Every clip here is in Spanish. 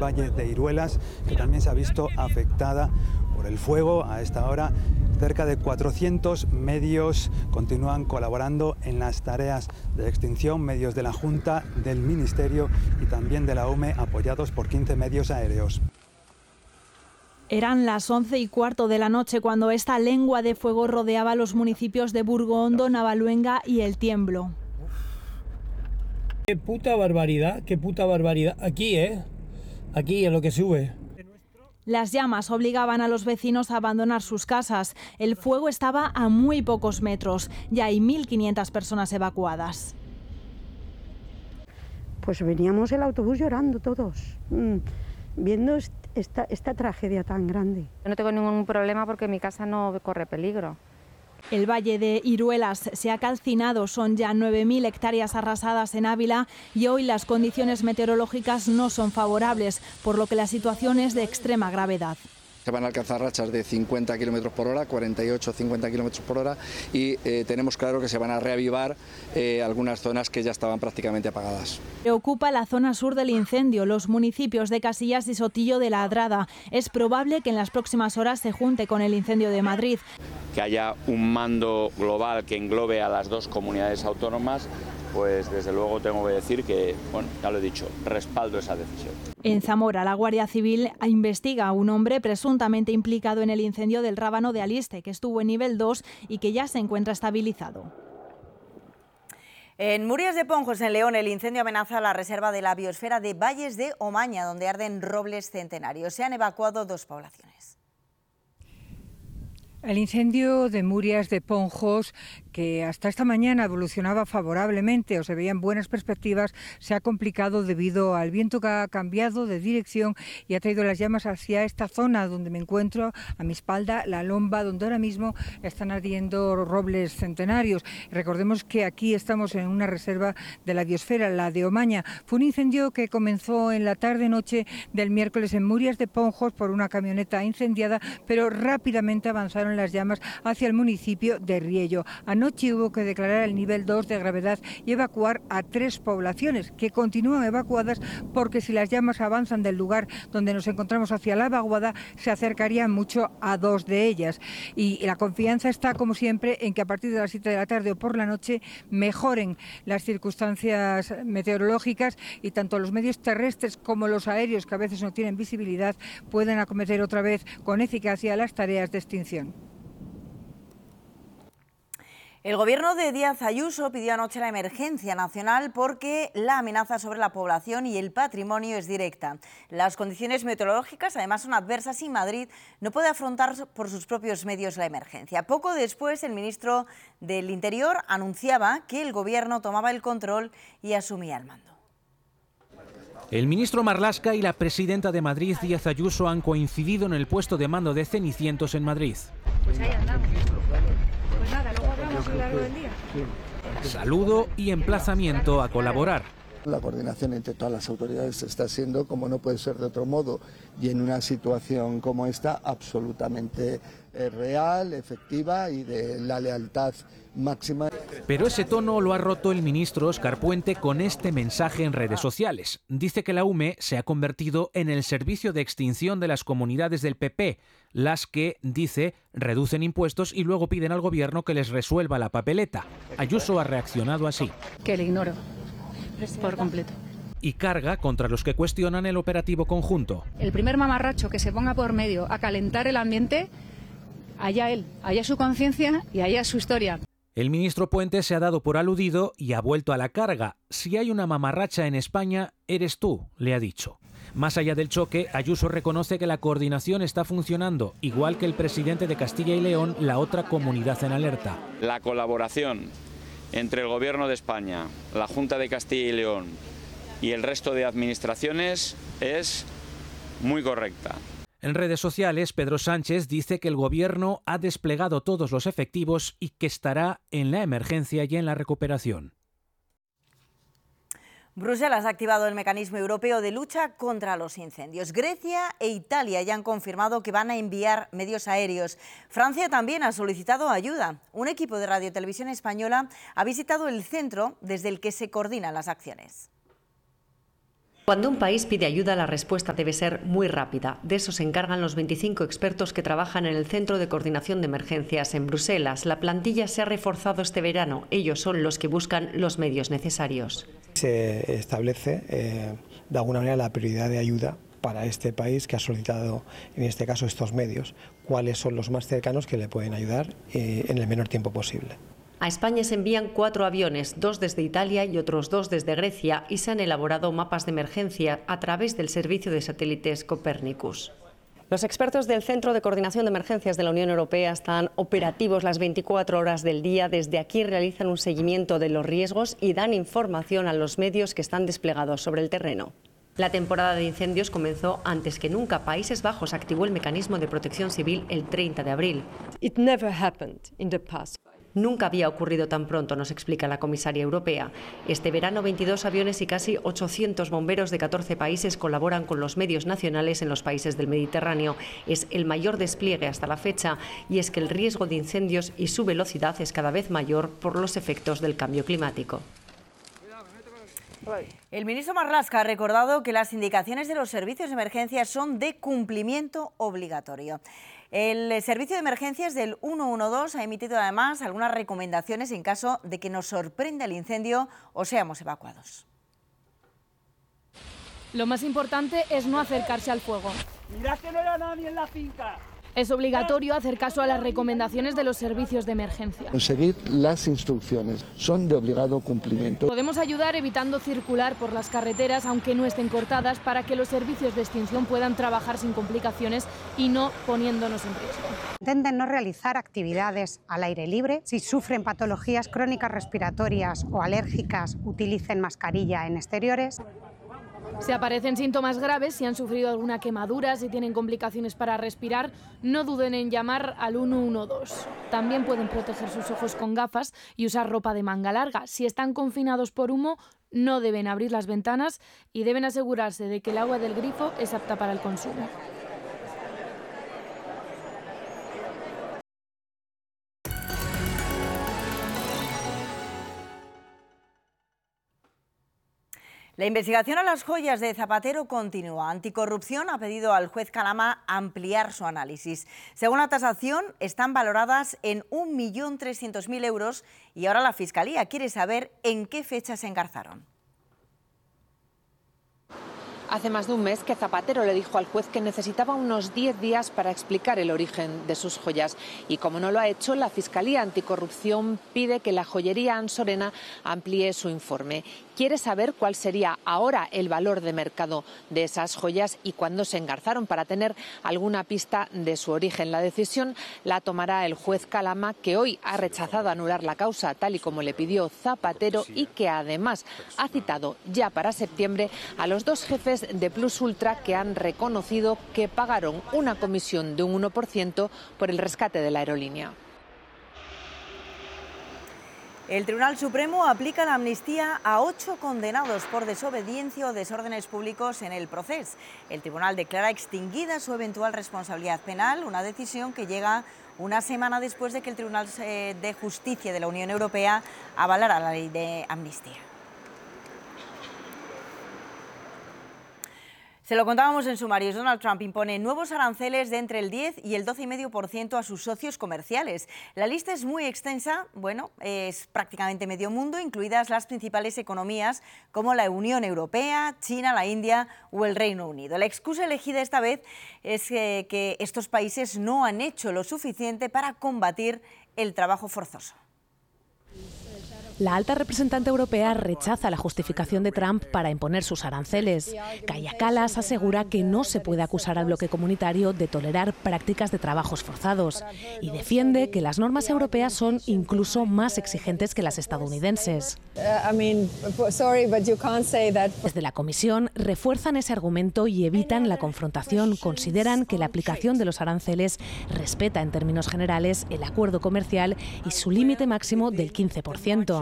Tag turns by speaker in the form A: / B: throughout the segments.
A: valle de Iruelas, que también se ha visto afectada por el fuego. A esta hora, cerca de 400 medios continúan colaborando en las tareas de extinción, medios de la Junta, del Ministerio y también de la UME, apoyados por 15 medios aéreos.
B: Eran las 11:15 de la noche cuando esta lengua de fuego rodeaba los municipios de Burgoondo, Navaluenga y El Tiemblo.
C: Qué puta barbaridad, qué puta barbaridad. Aquí, aquí en lo que sube.
B: Las llamas obligaban a los vecinos a abandonar sus casas. El fuego estaba a muy pocos metros. Ya hay 1.500 personas evacuadas.
D: Pues veníamos el autobús llorando todos, viendo esta tragedia tan grande.
E: Yo no tengo ningún problema porque mi casa no corre peligro.
B: El valle de Iruelas se ha calcinado, son ya 9.000 hectáreas arrasadas en Ávila y hoy las condiciones meteorológicas no son favorables, por lo que la situación es de extrema gravedad.
F: Se van a alcanzar rachas de 50 km por hora, 48-50 km por hora y tenemos claro que se van a reavivar algunas zonas que ya estaban prácticamente apagadas.
B: Preocupa la zona sur del incendio, los municipios de Casillas y Sotillo de la Adrada. Es probable que en las próximas horas se junte con el incendio de Madrid.
G: Que haya un mando global que englobe a las dos comunidades autónomas, pues desde luego tengo que decir que, bueno, ya lo he dicho, respaldo esa decisión.
B: En Zamora, la Guardia Civil investiga a un hombre presuntamente implicado en el incendio del Rábano de Aliste, que estuvo en nivel 2 y que ya se encuentra estabilizado.
H: En Murias de Ponjos, en León, el incendio amenaza la reserva de la biosfera de Valles de Omaña, donde arden robles centenarios. Se han evacuado 2 poblaciones.
I: El incendio de Murias de Ponjos, que hasta esta mañana evolucionaba favorablemente o se veían buenas perspectivas, se ha complicado debido al viento que ha cambiado de dirección y ha traído las llamas hacia esta zona donde me encuentro, a mi espalda, La Lomba, donde ahora mismo están ardiendo robles centenarios. Recordemos que aquí estamos en una reserva de la biosfera, la de Omaña. Fue un incendio que comenzó en la tarde-noche del miércoles en Murias de Ponjos por una camioneta incendiada, pero rápidamente avanzaron las llamas hacia el municipio de Riello. Anoche hubo que declarar el nivel 2 de gravedad y evacuar a 3 poblaciones que continúan evacuadas porque si las llamas avanzan del lugar donde nos encontramos hacia la vaguada, se acercarían mucho a 2 de ellas. Y la confianza está, como siempre, en que a partir de las 7 de la tarde o por la noche mejoren las circunstancias meteorológicas y tanto los medios terrestres como los aéreos, que a veces no tienen visibilidad, puedan acometer otra vez con eficacia las tareas de extinción.
H: El gobierno de Díaz Ayuso pidió anoche la emergencia nacional porque la amenaza sobre la población y el patrimonio es directa. Las condiciones meteorológicas además son adversas y Madrid no puede afrontar por sus propios medios la emergencia. Poco después, el ministro del Interior anunciaba que el gobierno tomaba el control y asumía el mando.
J: El ministro Marlaska y la presidenta de Madrid, Díaz Ayuso, han coincidido en el puesto de mando de Cenicientos en Madrid.
I: Pues ahí andamos. Pues nada, luego hablamos a lo largo del día.
J: Saludo y emplazamiento a colaborar.
K: La coordinación entre todas las autoridades está siendo, como no puede ser de otro modo, y en una situación como esta, absolutamente real, efectiva y de la lealtad máxima.
J: Pero ese tono lo ha roto el ministro Óscar Puente con este mensaje en redes sociales. Dice que la UME se ha convertido en el servicio de extinción de las comunidades del PP, las que, dice, reducen impuestos y luego piden al gobierno que les resuelva la papeleta. Ayuso ha reaccionado así.
I: Que le ignoro por completo.
J: Y carga contra los que cuestionan el operativo conjunto.
I: El primer mamarracho que se ponga por medio a calentar el ambiente, allá él, allá su conciencia y allá su historia.
J: El ministro Puente se ha dado por aludido y ha vuelto a la carga. Si hay una mamarracha en España, eres tú, le ha dicho. Más allá del choque, Ayuso reconoce que la coordinación está funcionando, igual que el presidente de Castilla y León, la otra comunidad en alerta.
G: La colaboración entre el Gobierno de España, la Junta de Castilla y León y el resto de administraciones es muy correcta.
J: En redes sociales, Pedro Sánchez dice que el gobierno ha desplegado todos los efectivos y que estará en la emergencia y en la recuperación.
H: Bruselas ha activado el mecanismo europeo de lucha contra los incendios. Grecia e Italia ya han confirmado que van a enviar medios aéreos. Francia también ha solicitado ayuda. Un equipo de Radio Televisión Española ha visitado el centro desde el que se coordinan las acciones.
L: Cuando un país pide ayuda, la respuesta debe ser muy rápida. De eso se encargan los 25 expertos que trabajan en el Centro de Coordinación de Emergencias en Bruselas. La plantilla se ha reforzado este verano. Ellos son los que buscan los medios necesarios.
M: Se establece, de alguna manera, la prioridad de ayuda para este país que ha solicitado, en este caso, estos medios. ¿Cuáles son los más cercanos que le pueden ayudar en el menor tiempo posible?
L: A España se envían 4 aviones, 2 desde Italia y otros 2 desde Grecia, y se han elaborado mapas de emergencia a través del servicio de satélites Copernicus. Los expertos del Centro de Coordinación de Emergencias de la Unión Europea están operativos las 24 horas del día. Desde aquí realizan un seguimiento de los riesgos y dan información a los medios que están desplegados sobre el terreno. La temporada de incendios comenzó antes que nunca. Países Bajos activó el mecanismo de protección civil el 30 de abril.
N: It never happened in the past.
L: Nunca había ocurrido tan pronto, nos explica la comisaria europea. Este verano, 22 aviones y casi 800 bomberos de 14 países colaboran con los medios nacionales en los países del Mediterráneo. Es el mayor despliegue hasta la fecha, y es que el riesgo de incendios y su velocidad es cada vez mayor por los efectos del cambio climático.
H: El ministro Marlaska ha recordado que las indicaciones de los servicios de emergencia son de cumplimiento obligatorio. El servicio de emergencias del 112 ha emitido además algunas recomendaciones en caso de que nos sorprenda el incendio o seamos evacuados.
B: Lo más importante es no acercarse al fuego.
O: Mirad que no haya nadie en la finca.
B: Es obligatorio hacer caso a las recomendaciones de los servicios de emergencia.
K: Seguir las instrucciones son de obligado cumplimiento.
B: Podemos ayudar evitando circular por las carreteras, aunque no estén cortadas, para que los servicios de extinción puedan trabajar sin complicaciones y no poniéndonos en riesgo.
P: Intenten no realizar actividades al aire libre. Si sufren patologías crónicas respiratorias o alérgicas, utilicen mascarilla en exteriores.
B: Si aparecen síntomas graves, si han sufrido alguna quemadura, si tienen complicaciones para respirar, no duden en llamar al 112. También pueden proteger sus ojos con gafas y usar ropa de manga larga. Si están confinados por humo, no deben abrir las ventanas y deben asegurarse de que el agua del grifo es apta para el consumo.
H: La investigación a las joyas de Zapatero continúa. Anticorrupción ha pedido al juez Calama ampliar su análisis. Según la tasación, están valoradas en 1.300.000 euros y ahora la Fiscalía quiere saber en qué fecha se engarzaron.
Q: Hace más de un mes que Zapatero le dijo al juez que necesitaba unos 10 días para explicar el origen de sus joyas. Y como no lo ha hecho, la Fiscalía Anticorrupción pide que la joyería Ansorena amplíe su informe. Quiere saber cuál sería ahora el valor de mercado de esas joyas y cuándo se engarzaron, para tener alguna pista de su origen. La decisión la tomará el juez Calama, que hoy ha rechazado anular la causa tal y como le pidió Zapatero, y que además ha citado ya para septiembre a los 2 jefes de Plus Ultra que han reconocido que pagaron una comisión de un 1% por el rescate de la aerolínea.
H: El Tribunal Supremo aplica la amnistía a 8 condenados por desobediencia o desórdenes públicos en el proceso. El tribunal declara extinguida su eventual responsabilidad penal, una decisión que llega una semana después de que el Tribunal de Justicia de la Unión Europea avalara la ley de amnistía. Se lo contábamos en sumarios. Donald Trump impone nuevos aranceles de entre el 10 y el 12,5% a sus socios comerciales. La lista es muy extensa, es prácticamente medio mundo, incluidas las principales economías como la Unión Europea, China, la India o el Reino Unido. La excusa elegida esta vez es que estos países no han hecho lo suficiente para combatir el trabajo forzoso.
R: La alta representante europea rechaza la justificación de Trump para imponer sus aranceles. Kaja Kallas asegura que no se puede acusar al bloque comunitario de tolerar prácticas de trabajos forzados y defiende que las normas europeas son incluso más exigentes que las estadounidenses. Desde la Comisión refuerzan ese argumento y evitan la confrontación. Consideran que la aplicación de los aranceles respeta en términos generales el acuerdo comercial y su límite máximo del 15%.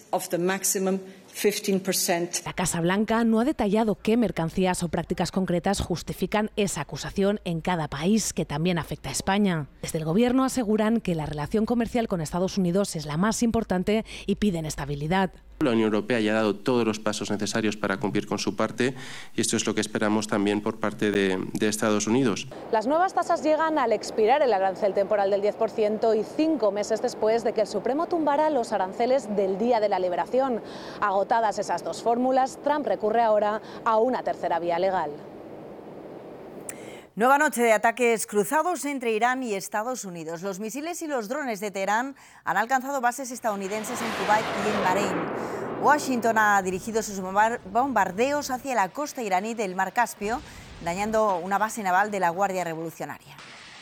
R: La Casa Blanca no ha detallado qué mercancías o prácticas concretas justifican esa acusación en cada país, que también afecta a España. Desde el Gobierno aseguran que la relación comercial con Estados Unidos es la más importante y piden estabilidad.
S: La Unión Europea ya ha dado todos los pasos necesarios para cumplir con su parte y esto es lo que esperamos también por parte de Estados Unidos.
R: Las nuevas tasas llegan al expirar el arancel temporal del 10% y 5 meses después de que el Supremo tumbara los aranceles del día de la liberación. Agotadas esas dos fórmulas, Trump recurre ahora a una tercera vía legal.
H: Nueva noche de ataques cruzados entre Irán y Estados Unidos. Los misiles y los drones de Teherán han alcanzado bases estadounidenses en Kuwait y en Bahrein. Washington ha dirigido sus bombardeos hacia la costa iraní del Mar Caspio, dañando una base naval de la Guardia Revolucionaria.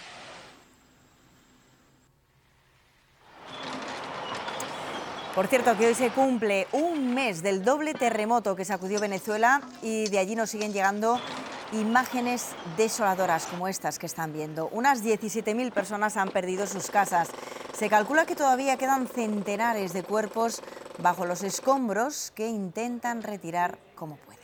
H: Por cierto, que hoy se cumple un mes del doble terremoto que sacudió Venezuela y de allí nos siguen llegando imágenes desoladoras como estas que están viendo. Unas 17.000 personas han perdido sus casas. Se calcula que todavía quedan centenares de cuerpos bajo los escombros que intentan retirar como pueden.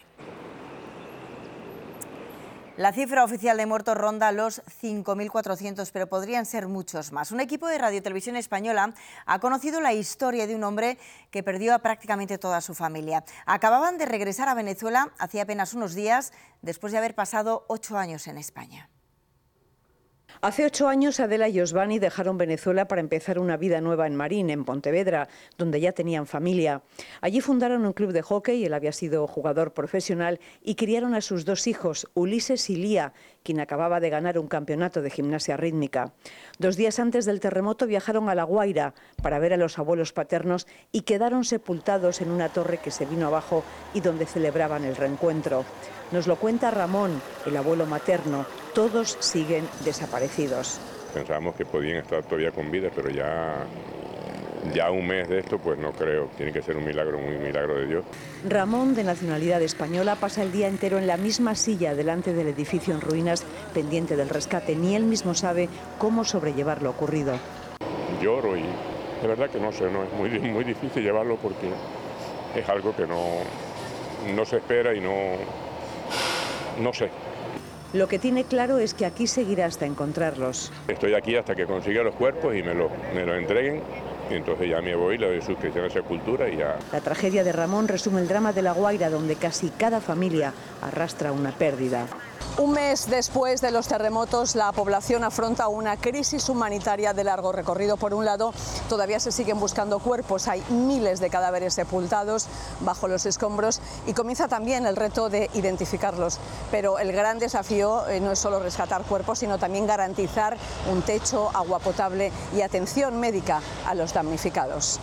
H: La cifra oficial de muertos ronda los 5.400, pero podrían ser muchos más. Un equipo de Radio Televisión Española ha conocido la historia de un hombre que perdió a prácticamente toda su familia. Acababan de regresar a Venezuela hacía apenas unos días, después de haber pasado 8 años en España.
T: Hace 8 años Adela y Osvani dejaron Venezuela para empezar una vida nueva en Marín, en Pontevedra, donde ya tenían familia. Allí fundaron un club de hockey, él había sido jugador profesional, y criaron a sus 2 hijos, Ulises y Lía, quien acababa de ganar un campeonato de gimnasia rítmica. 2 días antes del terremoto viajaron a La Guaira para ver a los abuelos paternos y quedaron sepultados en una torre que se vino abajo y donde celebraban el reencuentro. Nos lo cuenta Ramón, el abuelo materno. Todos siguen desaparecidos.
U: Pensábamos que podían estar todavía con vida, pero ya un mes de esto, pues no creo. Tiene que ser un milagro de Dios.
T: Ramón, de nacionalidad española, pasa el día entero en la misma silla delante del edificio en ruinas, pendiente del rescate. Ni él mismo sabe cómo sobrellevar lo ocurrido.
U: Lloro y de verdad que no sé, no es muy difícil llevarlo porque es algo que no se espera y no sé.
T: Lo que tiene claro es que aquí seguirá hasta encontrarlos.
U: Estoy aquí hasta que consiga los cuerpos y me lo entreguen. Y entonces ya me voy, le doy sus cristianos sepultura y ya.
T: La tragedia de Ramón resume el drama de La Guaira, donde casi cada familia arrastra una pérdida.
R: Un mes después de los terremotos, la población afronta una crisis humanitaria de largo recorrido. Por un lado, todavía se siguen buscando cuerpos, hay miles de cadáveres sepultados bajo los escombros y comienza también el reto de identificarlos. Pero el gran desafío no es solo rescatar cuerpos, sino también garantizar un techo, agua potable y atención médica a los damnificados.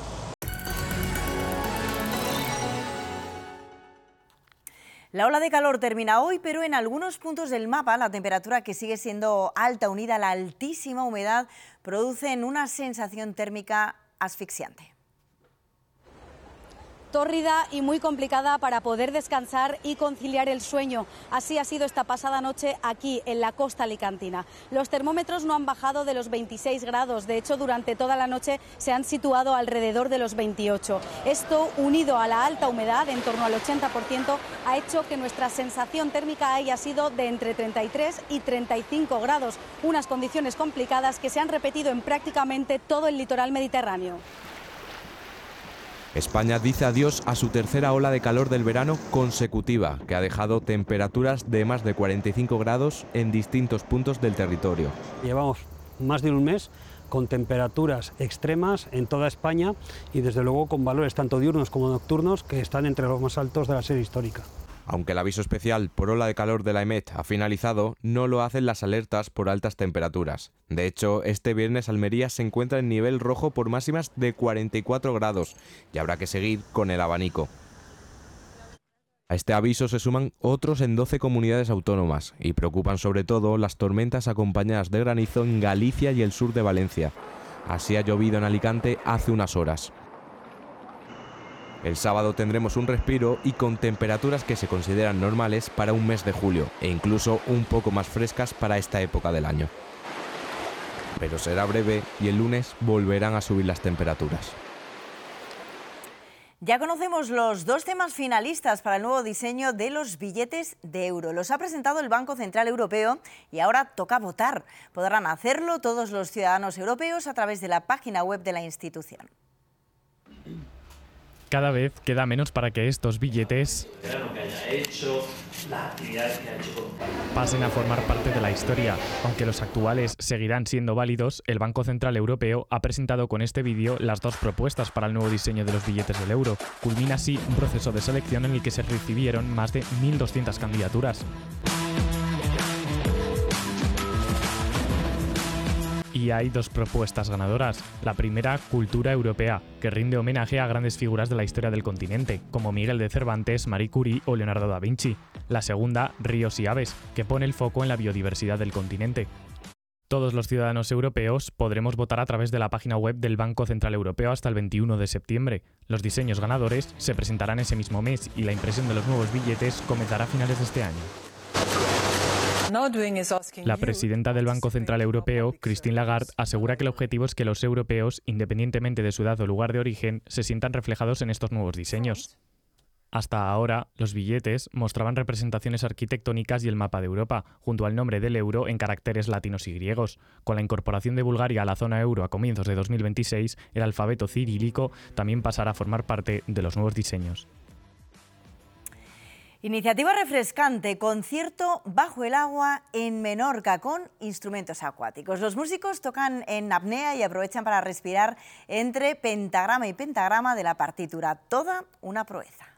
H: La ola de calor termina hoy, pero en algunos puntos del mapa la temperatura, que sigue siendo alta unida a la altísima humedad, producen una sensación térmica asfixiante.
V: Tórrida y muy complicada para poder descansar y conciliar el sueño. Así ha sido esta pasada noche aquí en la costa alicantina. Los termómetros no han bajado de los 26 grados, de hecho durante toda la noche se han situado alrededor de los 28. Esto, unido a la alta humedad, en torno al 80%, ha hecho que nuestra sensación térmica haya sido de entre 33 y 35 grados, unas condiciones complicadas que se han repetido en prácticamente todo el litoral mediterráneo.
W: España dice adiós a su tercera ola de calor del verano consecutiva, que ha dejado temperaturas de más de 45 grados en distintos puntos del territorio.
X: Llevamos más de un mes con temperaturas extremas en toda España y desde luego con valores tanto diurnos como nocturnos que están entre los más altos de la serie histórica.
W: Aunque el aviso especial por ola de calor de la EMET ha finalizado, no lo hacen las alertas por altas temperaturas. De hecho, este viernes Almería se encuentra en nivel rojo por máximas de 44 grados y habrá que seguir con el abanico. A este aviso se suman otros en 12 comunidades autónomas y preocupan sobre todo las tormentas acompañadas de granizo en Galicia y el sur de Valencia. Así ha llovido en Alicante hace unas horas. El sábado tendremos un respiro y con temperaturas que se consideran normales para un mes de julio e incluso un poco más frescas para esta época del año. Pero será breve y el lunes volverán a subir las temperaturas.
H: Ya conocemos los 2 temas finalistas para el nuevo diseño de los billetes de euro. Los ha presentado el Banco Central Europeo y ahora toca votar. Podrán hacerlo todos los ciudadanos europeos a través de la página web de la institución.
A: Cada vez queda menos para que estos billetes pasen a formar parte de la historia. Aunque los actuales seguirán siendo válidos, el Banco Central Europeo ha presentado con este vídeo las dos propuestas para el nuevo diseño de los billetes del euro. Culmina así un proceso de selección en el que se recibieron más de 1.200 candidaturas. Y hay dos propuestas ganadoras. La primera, Cultura Europea, que rinde homenaje a grandes figuras de la historia del continente, como Miguel de Cervantes, Marie Curie o Leonardo da Vinci. La segunda, Ríos y Aves, que pone el foco en la biodiversidad del continente. Todos los ciudadanos europeos podremos votar a través de la página web del Banco Central Europeo hasta el 21 de septiembre. Los diseños ganadores se presentarán ese mismo mes y la impresión de los nuevos billetes comenzará a finales de este año. La presidenta del Banco Central Europeo, Christine Lagarde, asegura que el objetivo es que los europeos, independientemente de su edad o lugar de origen, se sientan reflejados en estos nuevos diseños. Hasta ahora, los billetes mostraban representaciones arquitectónicas y el mapa de Europa, junto al nombre del euro en caracteres latinos y griegos. Con la incorporación de Bulgaria a la zona euro a comienzos de 2026, el alfabeto cirílico también pasará a formar parte de los nuevos diseños.
H: Iniciativa refrescante, concierto bajo el agua en Menorca con instrumentos acuáticos. Los músicos tocan en apnea y aprovechan para respirar entre pentagrama y pentagrama de la partitura. Toda una proeza.